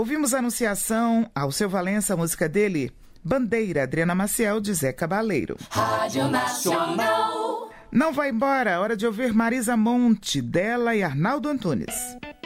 Ouvimos a Anunciação, Alceu Valença, a música dele, Bandeira, Adriana Maciel, de Zé Cabaleiro. Rádio Nacional. Não vai embora, hora de ouvir Marisa Monte, dela e Arnaldo Antunes.